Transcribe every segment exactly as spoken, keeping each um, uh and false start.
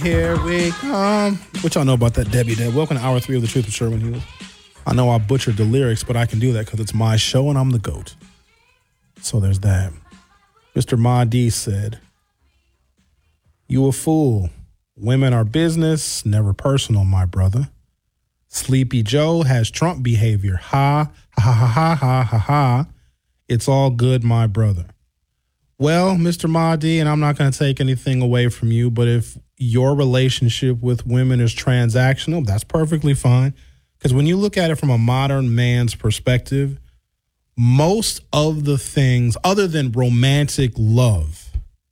Here we come. What y'all know about that Debbie Deb? Welcome to hour three of The Truth with Sherman Hughes. I know I butchered the lyrics, but I can do that because it's my show and I'm the GOAT. So there's that. Mister Mahdi said, "You a fool. Women are business, never personal, my brother. Sleepy Joe has Trump behavior. Ha, ha, ha, ha, ha, ha, ha. It's all good, my brother." Well, Mister Mahdi, and I'm not going to take anything away from you, but if your relationship with women is transactional, that's perfectly fine. Because when you look at it from a modern man's perspective, most of the things other than romantic love,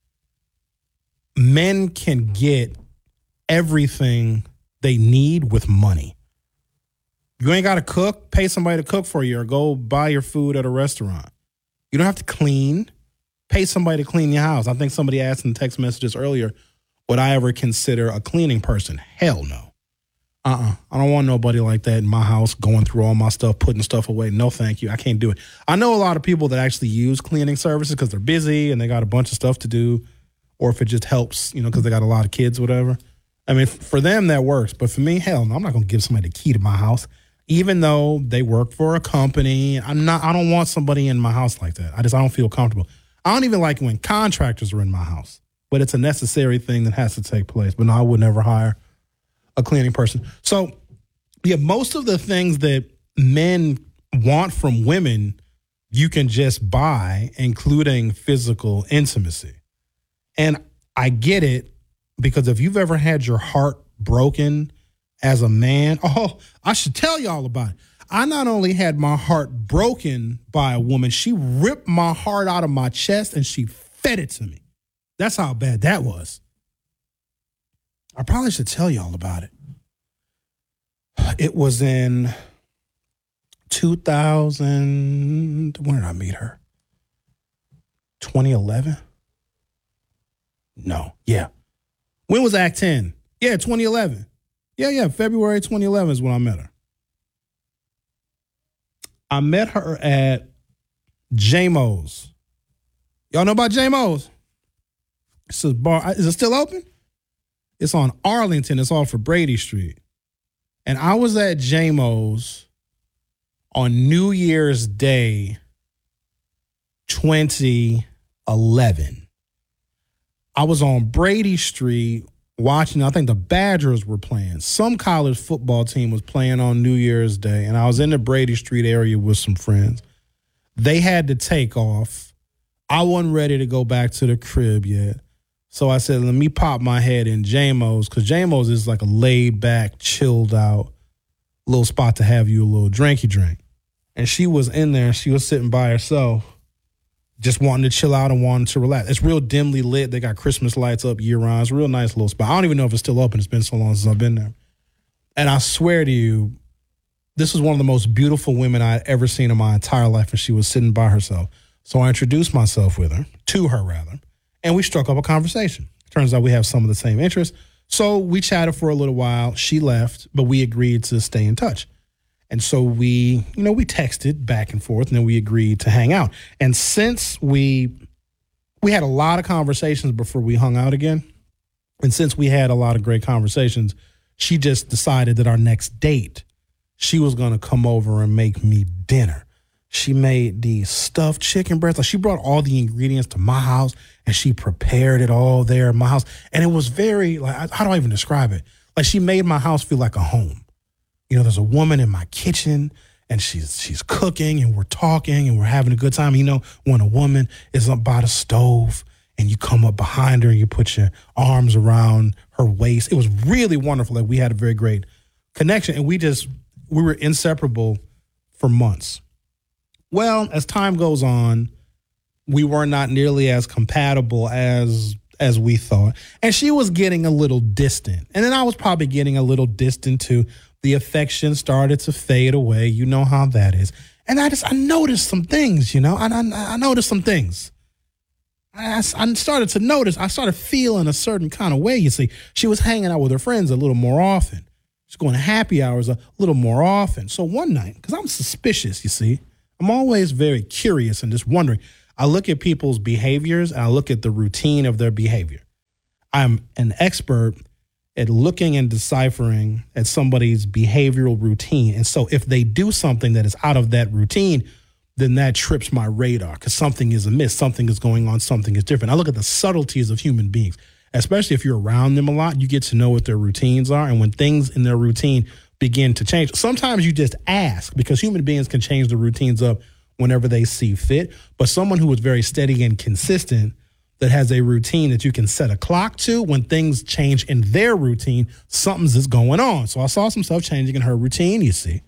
men can get everything they need with money. You ain't got to cook, pay somebody to cook for you or go buy your food at a restaurant. You don't have to clean, pay somebody to clean your house. I think somebody asked in text messages earlier, would I ever consider a cleaning person? Hell no. Uh-uh. I don't want nobody like that in my house going through all my stuff, putting stuff away. No, thank you. I can't do it. I know a lot of people that actually use cleaning services because they're busy and they got a bunch of stuff to do, or if it just helps, you know, because they got a lot of kids, whatever. I mean, for them, that works. But for me, hell no, I'm not going to give somebody the key to my house, even though they work for a company. I'm not, I don't want somebody in my house like that. I just, I don't feel comfortable. I don't even like when contractors are in my house, but it's a necessary thing that has to take place. But no, I would never hire a cleaning person. So, yeah, most of the things that men want from women, you can just buy, including physical intimacy. And I get it, because if you've ever had your heart broken as a man, oh, I should tell y'all about it. I not only had my heart broken by a woman, she ripped my heart out of my chest and she fed it to me. That's how bad that was. I probably should tell y'all about it. It was in two thousand. When did I meet her? twenty eleven? No. Yeah. When was Act ten? Yeah, twenty eleven. Yeah, yeah. February twenty eleven is when I met her. I met her at J Mo's. Y'all know about J Mo's? It's a bar. Is it still open? It's on Arlington. It's off of Brady Street. And I was at J Mo's on New Year's Day twenty eleven. I was on Brady Street watching, I think the Badgers were playing. Some college football team was playing on New Year's Day, and I was in the Brady Street area with some friends. They had to take off. I wasn't ready to go back to the crib yet. So I said, let me pop my head in J Mo's, because J Mo's is like a laid-back, chilled-out little spot to have you a little drinky drink. And she was in there. She was sitting by herself, just wanting to chill out and wanting to relax. It's real dimly lit. They got Christmas lights up year-round. It's a real nice little spot. I don't even know if it's still open. It's been so long since I've been there. And I swear to you, this was one of the most beautiful women I had ever seen in my entire life, and she was sitting by herself. So I introduced myself with her, to her rather, and we struck up a conversation. Turns out we have some of the same interests. So we chatted for a little while. She left, but we agreed to stay in touch. And so we, you know, we texted back and forth, and then we agreed to hang out. And since we we had a lot of conversations before we hung out again, and since we had a lot of great conversations, she just decided that our next date, she was going to come over and make me dinner. She made the stuffed chicken breasts. Like, she brought all the ingredients to my house, and she prepared it all there in my house. And it was very, like, how do I even describe it? Like, she made my house feel like a home. You know, there's a woman in my kitchen, and she's she's cooking, and we're talking, and we're having a good time. You know, when a woman is up by the stove, and you come up behind her, and you put your arms around her waist. It was really wonderful. Like, we had a very great connection, and we just, we were inseparable for months. Well, as time goes on, we were not nearly as compatible as as we thought. And she was getting a little distant. And then I was probably getting a little distant too. The affection started to fade away. You know how that is. And I just, I noticed some things, you know. I, I, I noticed some things. I, I started to notice, I started feeling a certain kind of way, you see. She was hanging out with her friends a little more often. She's going to happy hours a little more often. So one night, because I'm suspicious, you see. I'm always very curious and just wondering. I look at people's behaviors and I look at the routine of their behavior. I'm an expert at looking and deciphering at somebody's behavioral routine. And so if they do something that is out of that routine, then that trips my radar because something is amiss, something is going on, something is different. I look at the subtleties of human beings, especially if you're around them a lot, you get to know what their routines are. And when things in their routine begin to change, sometimes you just ask because human beings can change the routines up whenever they see fit. But someone who is very steady and consistent, that has a routine that you can set a clock to, when things change in their routine, something's is going on. So I saw some stuff changing in her routine, you see.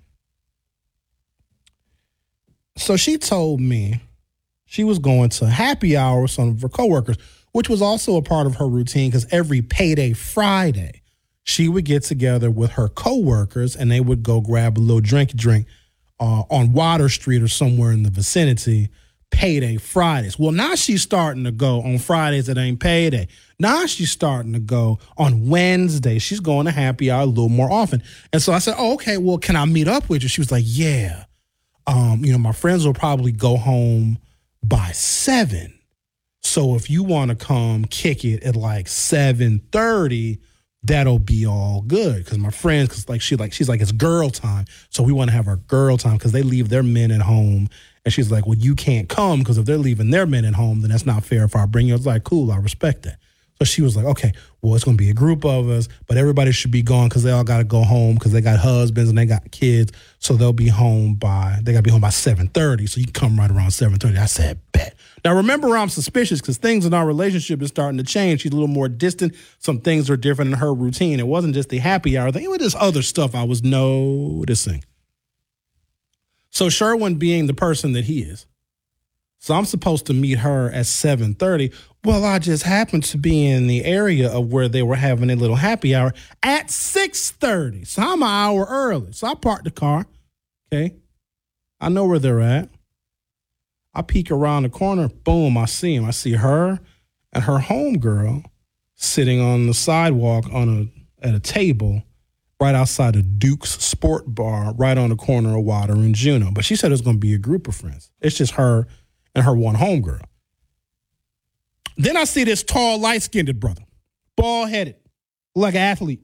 So she told me she was going to happy hour with some of her coworkers, which was also a part of her routine because every payday Friday, she would get together with her coworkers and they would go grab a little drink drink uh, on Water Street or somewhere in the vicinity, payday Fridays. Well, now she's starting to go on Fridays that ain't payday. Now she's starting to go on Wednesday. She's going to happy hour a little more often. And so I said, oh, okay, well, can I meet up with you? She was like, yeah. Um, you know, my friends will probably go home by seven. So if you want to come kick it at like seven thirty, that'll be all good. Because my friends, because like she like she's like it's girl time, so we want to have our girl time because they leave their men at home. And she's like, well, you can't come because if they're leaving their men at home, then that's not fair if I bring you. I was like, cool, I respect that. So she was like, okay, well, it's going to be a group of us, but everybody should be gone because they all got to go home because they got husbands and they got kids. So they'll be home by, they got to be home by seven thirty. So you can come right around seven thirty. I said, bet. Now, remember, I'm suspicious because things in our relationship is starting to change. She's a little more distant. Some things are different in her routine. It wasn't just the happy hour thing. It was just other stuff I was noticing. So Sherwin being the person that he is, so I'm supposed to meet her at seven thirty. Well, I just happened to be in the area of where they were having a little happy hour at six thirty. So I'm an hour early. So I parked the car. Okay. I know where they're at. I peek around the corner. Boom, I see him. I see her and her homegirl sitting on the sidewalk on a at a table right outside of Duke's Sport Bar, right on the corner of Water and Juno. But she said it's going to be a group of friends. It's just her and her one homegirl. Then I see this tall, light-skinned brother, bald-headed, like an athlete.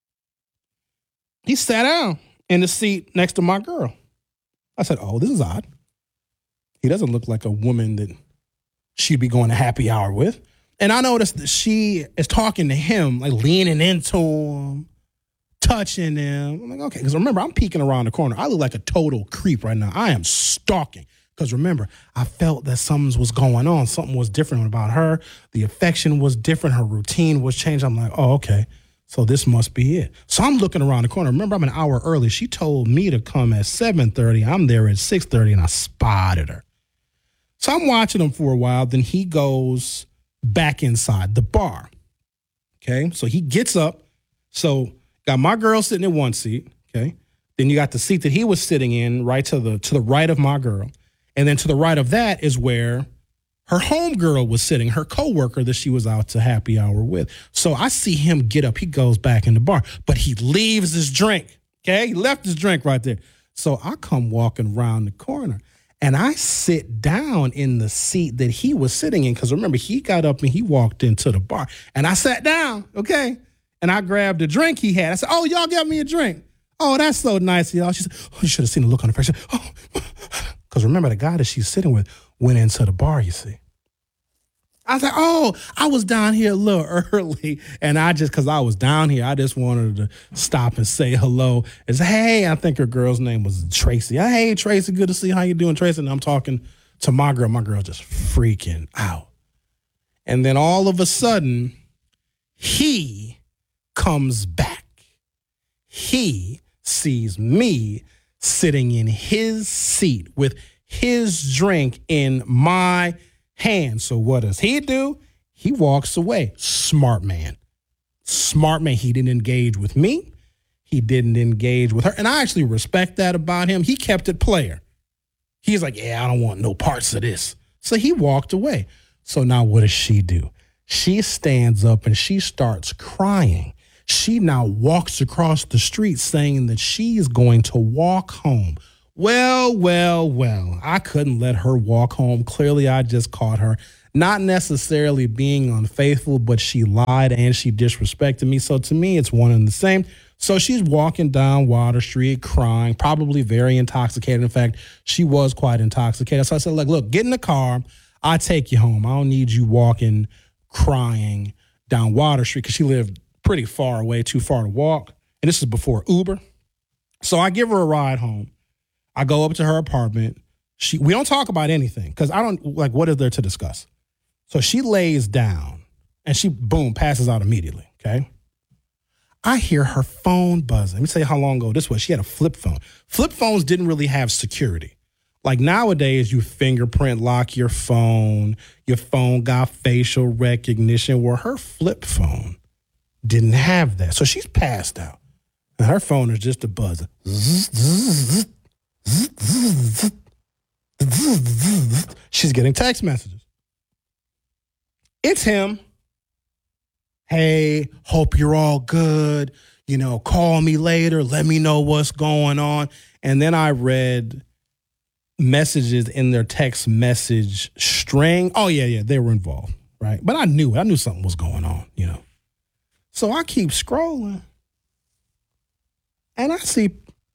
He sat down in the seat next to my girl. I said, oh, this is odd. He doesn't look like a woman that she'd be going to happy hour with. And I noticed that she is talking to him, like leaning into him, touching him. I'm like, okay, because remember, I'm peeking around the corner. I look like a total creep right now. I am stalking. Because remember, I felt that something was going on. Something was different about her. The affection was different. Her routine was changed. I'm like, oh, okay. So this must be it. So I'm looking around the corner. Remember, I'm an hour early. She told me to come at seven thirty. I'm there at six thirty, and I spotted her. So I'm watching him for a while. Then he goes back inside the bar. Okay? So he gets up. So got my girl sitting in one seat. Okay? Then you got the seat that he was sitting in right to the to the right of my girl. And then to the right of that is where her homegirl was sitting, her coworker that she was out to happy hour with. So I see him get up. He goes back in the bar, but he leaves his drink. Okay, he left his drink right there. So I come walking around the corner and I sit down in the seat that he was sitting in. Because remember, he got up and he walked into the bar and I sat down. Okay. And I grabbed the drink he had. I said, oh, y'all got me a drink. Oh, that's so nice, y'all. She said, oh, you should have seen the look on her face. Oh, because remember, the guy that she's sitting with went into the bar, you see. I was like, oh, I was down here a little early. And I just, because I was down here, I just wanted to stop and say hello. And say, hey, I think her girl's name was Tracy. Hey, Tracy, good to see you. How you doing, Tracy? And I'm talking to my girl. My girl just freaking out. And then all of a sudden, he comes back. He sees me sitting in his seat with his drink in my hand. So what does he do? He walks away. Smart man. Smart man. He didn't engage with me. He didn't engage with her. And I actually respect that about him. He kept it player. He's like, yeah, I don't want no parts of this. So he walked away. So now what does she do? She stands up and she starts crying. She now walks across the street saying that she is going to walk home Well, well, well, I couldn't let her walk home. Clearly, I just caught her not necessarily being unfaithful, but she lied and she disrespected me. So to me, it's one and the same. So she's walking down Water Street crying, probably very intoxicated. In fact, she was quite intoxicated. So I said, look, look, get in the car. I'll take you home. I don't need you walking, crying down Water Street, because she lived pretty far away, too far to walk. And this is before Uber. So I give her a ride home. I go up to her apartment. She, we don't talk about anything because I don't, like, what is there to discuss? So she lays down and she, boom, passes out immediately, okay? I hear her phone buzzing. Let me tell you how long ago this was. She had a flip phone. Flip phones didn't really have security. Like nowadays, you fingerprint lock your phone. Your phone got facial recognition, where her flip phone didn't have that. So she's passed out. And her phone is just a buzzer. She's getting text messages. It's him. Hey, hope you're all good. You know, call me later. Let me know what's going on. And then I read messages in their text message string. Oh, yeah, yeah, they were involved, right? But I knew, I knew something was going on, you know. So I keep scrolling. And I see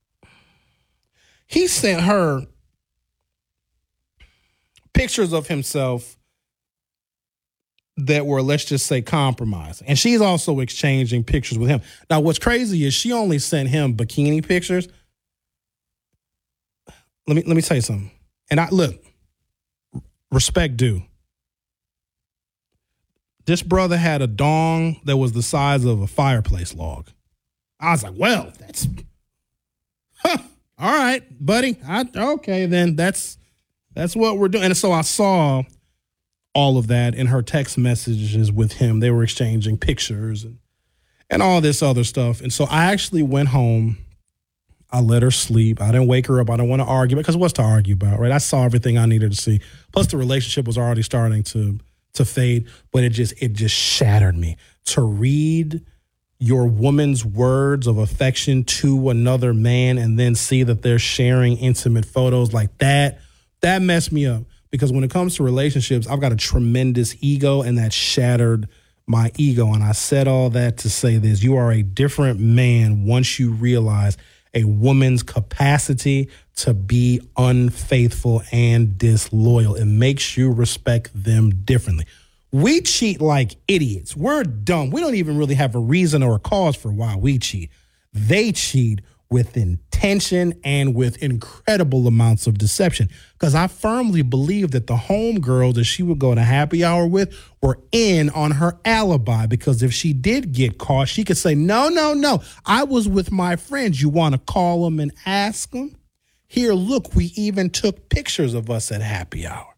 he sent her pictures of himself that were, let's just say, compromising. And she's also exchanging pictures with him. Now, what's crazy is she only sent him bikini pictures. Let me let me tell you something. And I look, respect due. This brother had a dong that was the size of a fireplace log. I was like, well, that's, huh, all right, buddy. I, okay, then that's that's what we're doing. And so I saw all of that in her text messages with him. They were exchanging pictures and, and all this other stuff. And so I actually went home. I let her sleep. I didn't wake her up. I don't want to argue because what's to argue about, right? I saw everything I needed to see. Plus, the relationship was already starting to to fade, but it just it just shattered me to read your woman's words of affection to another man and then see that they're sharing intimate photos like that. That messed me up, because when it comes to relationships, I've got a tremendous ego, and that shattered my ego. And I said all that to say this: you are a different man once you realize a woman's capacity to be unfaithful and disloyal. It makes you respect them differently. We cheat like idiots. We're dumb. We don't even really have a reason or a cause for why we cheat. They cheat with intention and with incredible amounts of deception. Because I firmly believe that the homegirls that she would go to happy hour with were in on her alibi. Because if she did get caught, she could say, no, no, no, I was with my friends. You want to call them and ask them? Here, look, we even took pictures of us at happy hour.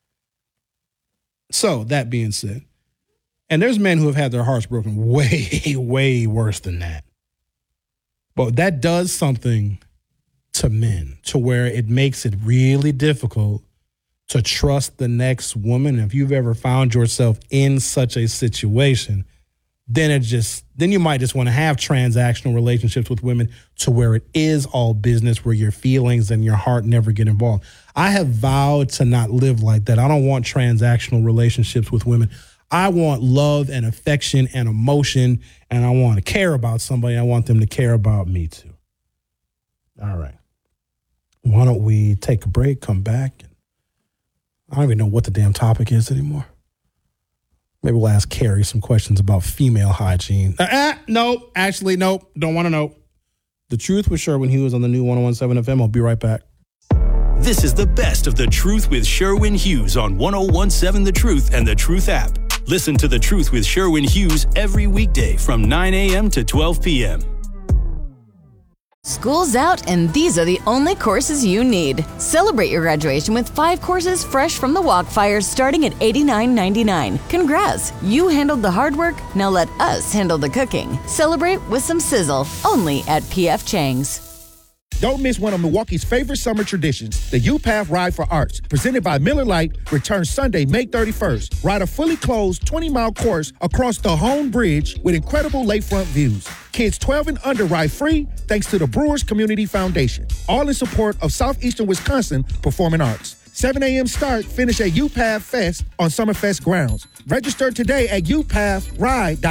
So that being said, and there's men who have had their hearts broken way, way worse than that. But that does something to men to where it makes it really difficult to trust the next woman. If you've ever found yourself in such a situation, then it just, then you might just want to have transactional relationships with women to where it is all business, where your feelings and your heart never get involved. I have vowed to not live like that. I don't want transactional relationships with women. I want love and affection and emotion, and I want to care about somebody. I want them to care about me too. All right. Why don't we take a break, come back? I don't even know what the damn topic is anymore. Maybe we'll ask Carrie some questions about female hygiene. Uh, uh, no, actually, nope. Don't want to know. The Truth with Sherwin Hughes on the new one oh one seven F M. I'll be right back. This is the best of The Truth with Sherwin Hughes on one oh one seven The Truth and The Truth app. Listen to The Truth with Sherwin Hughes every weekday from nine a.m. to twelve p.m. School's out, and these are the only courses you need. Celebrate your graduation with five courses fresh from the Walkfire starting at eighty-nine ninety-nine. Congrats! You handled the hard work, now let us handle the cooking. Celebrate with some sizzle, only at P F Chang's. Don't miss one of Milwaukee's favorite summer traditions, the U-Path Ride for Arts, presented by Miller Lite, returns Sunday, May thirty-first. Ride a fully closed twenty-mile course across the Hone Bridge with incredible lakefront views. Kids twelve and under ride free thanks to the Brewers Community Foundation. All in support of Southeastern Wisconsin Performing Arts. seven a.m. start, finish at U-Path Fest on Summerfest grounds. Register today at u path ride dot com.